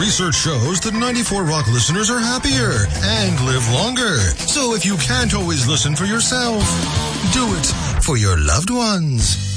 research shows that 94 Rock listeners are happier and live longer. So if you can't always listen for yourself, do it for your loved ones.